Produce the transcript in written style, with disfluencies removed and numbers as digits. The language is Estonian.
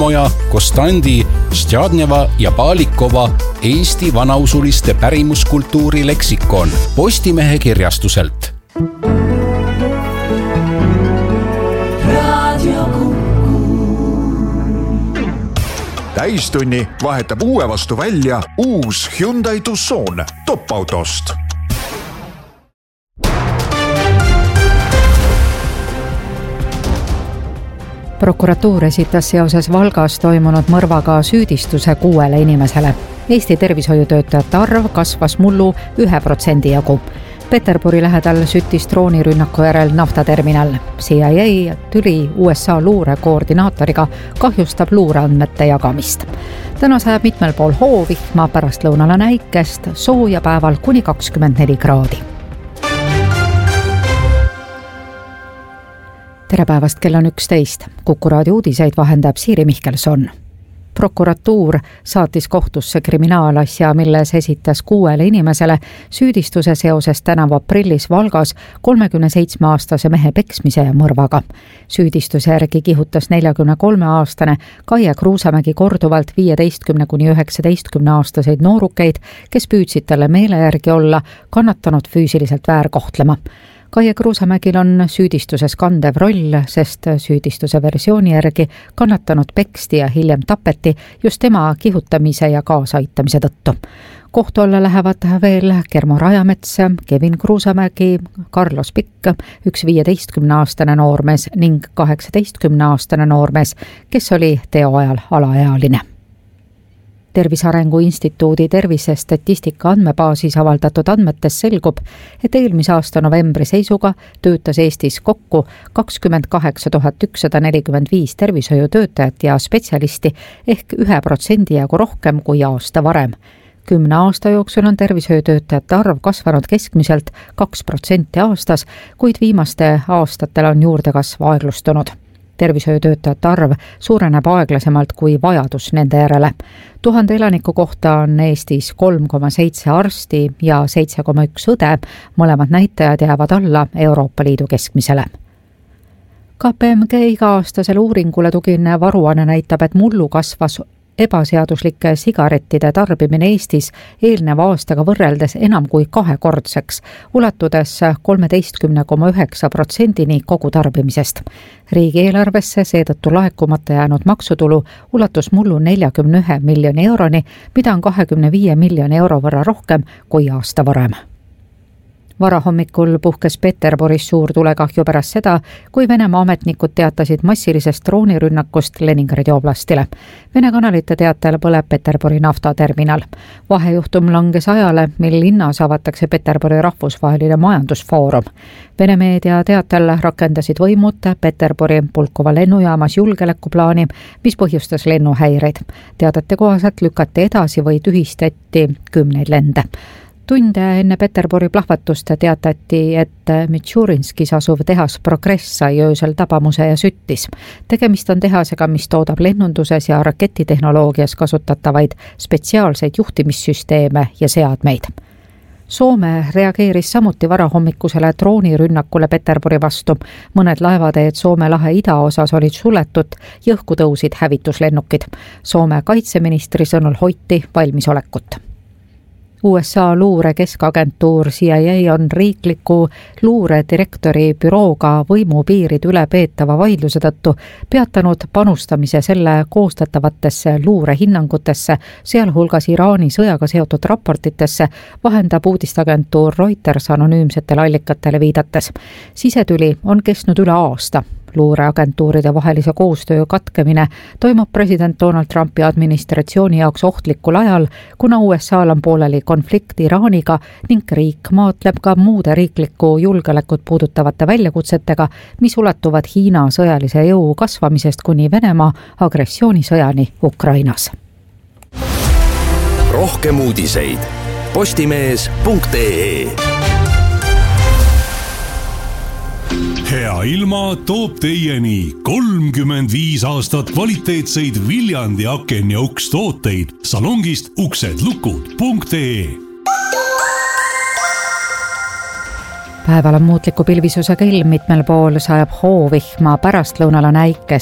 Kolmoja, Konstandi, Stjadneva ja Palikova Eesti vanausuliste pärimuskultuuri leksikon Postimehe kirjastuselt. Täistunni vahetab uue vastu välja uus Hyundai Tucson top-autost. Prokuratuur esitas seoses Valgas toimunud mõrvaga süüdistuse 6 inimesele. Eesti tervishoiutöötajate arv kasvas mullu 1% jagu. Peterburi lähedal süttis droonirünnaku järel naftaterminal. CIA tüli USA luurekoordinaatoriga kahjustab luureandmete jagamist. Täna sajab mitmel pool hoovihma, pärastlõunal äikest, sooja päeval kuni 24 kraadi. Tere päevast, kell on 11. Kuku raadio uudiseid vahendab Siiri Mihkelson. Prokuratuur saatis kohtusse kriminaalasja, milles esitas 6 inimesele süüdistuse seoses tänavu aprillis Valgas 37-aastase mehe peksmise ja mõrvaga. Süüdistuse järgi kihutas 43-aastane Kaie Kruusamägi korduvalt 15–19-aastaseid noorukeid, kes püüdsid talle meele järgi olla kannatanud füüsiliselt väärkohtlema. Kaie Kruusamägil on süüdistuses kandev roll, sest süüdistuse versiooni järgi kannatanud peksti ja hiljem tapeti just tema kihutamise ja kaasaaitamise tõttu. Kohtu alla lähevad veel Kermo Rajamets, Kevin Kruusamägi, Carlos Pikk, üks 15-aastane noormees ning 18-aastane noormees, kes oli teo ajal alaealine. Tervise Arengu Instituudi tervisestatistika andmebaasis avaldatud andmetes selgub, et eelmise aasta novembri seisuga töötas Eestis kokku 28 145 tervishoiutöötajat ja spetsialisti ehk 1% jagu rohkem kui aasta varem. 10 aasta jooksul on tervishoiutöötajate arv kasvanud keskmiselt 2% aastas, kuid viimaste aastatel on juurdekasv aeglustunud. Tervishoiutöötajate arv suureneb aeglasemalt kui vajadus nende järele. 1000 elaniku kohta on Eestis 3,7 arsti ja 7,1 õde, mõlemad näitajad jäävad alla Euroopa Liidu keskmisele. KPMG iga-aastasele uuringule tuginev aruanne näitab, et mullu kasvas ebaseaduslike sigarettide tarbimine Eestis eelneva aastaga võrreldes enam kui 2-kordseks, ulatudes 13,9%-ni kogu tarbimisest. Riigieelarvesse seetõttu laekumata jäänud maksutulu ulatus mullu 41 miljoni euroni, mida on 25 miljoni euro võrra rohkem kui aasta varem. Varahommikul puhkes Peterburis suur tulekahju pärast seda, kui Venemaa ametnikud teatasid massilisest droonirünnakust Leningradi oblastile. Vene kanalite teatel põleb Peterburi naftaterminal. Vahejuhtum langes ajale, mil linnas avatakse Peterburi rahvusvaheline majandusfoorum. Vene meedia teatel rakendasid võimud Peterburi Pulkova lennujaamas julgeolekuplaani, mis põhjustas lennuhäireid. Teadete kohaselt lükati edasi või tühistati 10 lende. Tunde enne Peterburi plahvatust teatati, et Mitšurinskis asuv tehas Progress sai öösel tabamuse ja süttis. Tegemist on tehasega, mis toodab lennunduses ja raketitehnoloogias kasutatavaid spetsiaalseid juhtimissüsteeme ja seadmeid. Soome reageeris samuti varahommikusele droonirünnakule Peterburi vastu. Mõned laevateed Soome lahe idaosas olid suletud, jõhku tõusid hävituslennukid. Soome kaitseministri sõnul hoiti valmisolekut. USA luure keskagentuur CIA on riikliku luure direktori bürooga võimupiirid üle peetava vaidluse tõttu peatanud panustamise selle koostatavatesse luurehinnangutesse, sealhulgas Iraani sõjaga seotud raportitesse, vahendab uudistagentuur Reuters anonüümsetele allikatele viidates. Sisetüli on kestnud üle aasta. Luureagentuuride vahelise koostöö katkemine toimub president Donald Trumpi administratsiooni jaoks ohtlikul ajal, kuna USA'l on pooleli konflikt Iraaniga ning riik maatleb ka muude riiklikku julgeolekut puudutavate väljakutsetega, mis ulatuvad Hiina sõjalise jõu kasvamisest kuni Venemaa agressioonisõjani Ukrainas. Rohkem uudiseid postimees.ee. Hea ilma toob teieni 35 aastat kvaliteetseid Viljandi aken- ja ukstooteid salongist uksedlukud.ee. Päeval on muutliku pilvisusega ilm, mitmel pool sajab hoovihma, pärastlõunal on äikest.